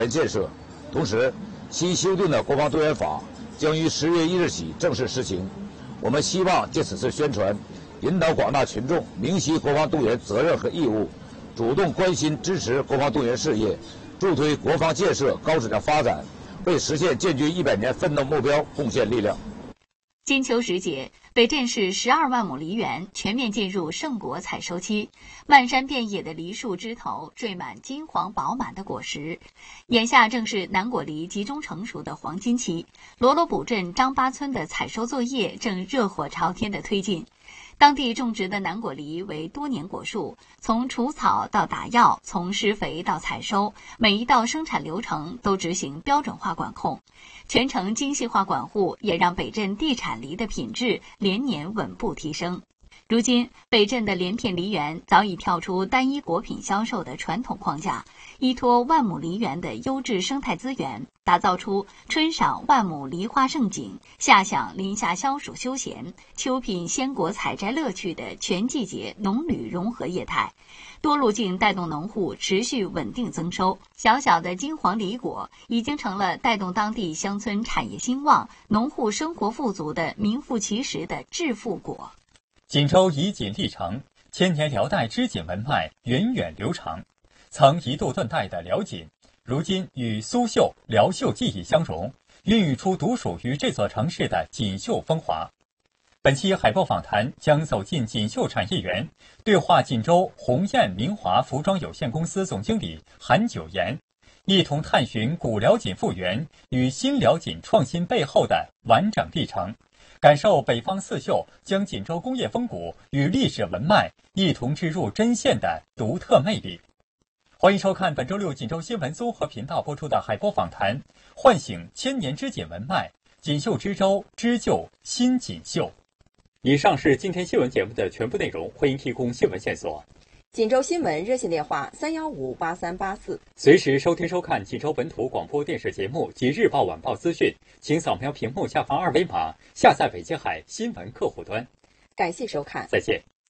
建设。同时，新修订的国防动员法将于10月1日起正式施行。我们希望借此次宣传，引导广大群众明晰国防动员责任和义务，主动关心支持国防动员事业，助推国防建设高质量发展，为实现建军100年奋斗目标贡献力量。 金秋时节，北镇市12万亩梨园全面进入盛果采收期，漫山遍野的梨树枝头缀满金黄饱满的果实。眼下正是南果梨集中成熟的黄金期，罗罗堡镇张八村的采收作业正热火朝天地推进。当地种植的南果梨为多年果树，从除草到打药，从施肥到采收，每一道生产流程都执行标准化管控，全程精细化管护，也让北镇地产梨的品质连年稳步提升。如今，北镇的连片梨园早已跳出单一果品销售的传统框架，依托万亩梨园的优质生态资源，打造出春赏万亩梨花盛景，夏享林下消暑休闲，秋品鲜果采摘乐趣的全季节农旅融合业态，多路径带动农户持续稳定增收。小小的金黄梨果已经成了带动当地乡村产业兴旺、农户生活富足的名副其实的致富果。 锦州以锦历城，千年辽代织锦文脉源远流长。曾一度断代的辽锦，如今与苏绣、辽绣技艺相融，孕育出独属于这座城市的锦绣风华。本期海报访谈将走进锦绣产业园，对话锦州鸿雁明华服装有限公司总经理韩九岩，一同探寻古辽锦复原与新辽锦创新背后的完整历程，感受北方四绣将锦州工业风骨与历史文脉一同织入针线的独特魅力。欢迎收看本周六锦州新闻综合频道播出的海波访谈，唤醒千年织锦文脉，锦绣之州，织就新锦绣。以上是今天新闻节目的全部内容，欢迎提供新闻线索。 锦州新闻热线电话3158384， 随时收听收看锦州本土广播电视节目及日报晚报资讯，请扫描屏幕下方2维码下载北京海新闻客户端。 感谢收看， 再见。